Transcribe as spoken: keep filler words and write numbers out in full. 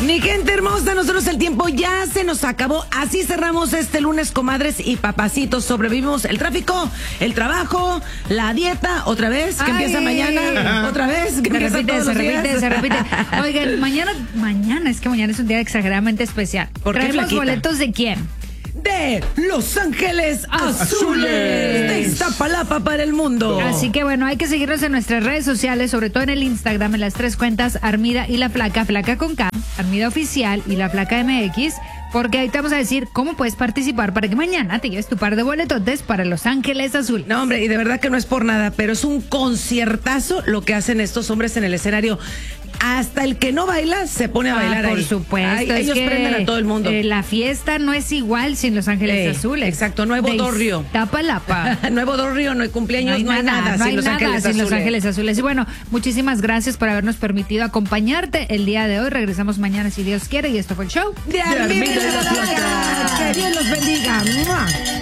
Mi gente hermosa, nosotros el tiempo ya se nos acabó. Así cerramos este lunes, comadres y papacitos. Sobrevivimos el tráfico, el trabajo, la dieta, otra vez, que Ay. empieza mañana, otra vez, que Se empieza repite, todos se los días. repite, se repite. Oigan, mañana, mañana, es que mañana es un día exageradamente especial. ¿Por qué, ¿Traemos flaquita? boletos de quién? De Los Ángeles Azules, Azules. de Iztapalapa para el mundo. Así que bueno, hay que seguirnos en nuestras redes sociales, sobre todo en el Instagram, en las tres cuentas, Armida y La Flaca, Flaca con K, Armida Oficial y La Flaca M X, porque ahí te vamos a decir cómo puedes participar para que mañana te lleves tu par de boletotes para Los Ángeles Azules. No, hombre, y de verdad que no es por nada, pero es un conciertazo lo que hacen estos hombres en el escenario. Hasta el que no baila se pone a bailar Ah, por ahí. supuesto. Ay, es ellos que, prenden a todo el mundo. eh, la fiesta no es igual sin Los Ángeles Ey, Azules. exacto, no hay bodorrio. Tapalapa. No hay bodorrio, no hay cumpleaños, no hay nada, no hay sin Los nada Ángeles sin Los Azules. Ángeles Azules. Y bueno, muchísimas gracias por habernos permitido acompañarte el día de hoy. Regresamos mañana si Dios quiere y esto fue el show De Armida y la Flaca. Que Dios los bendiga. ¡Mua!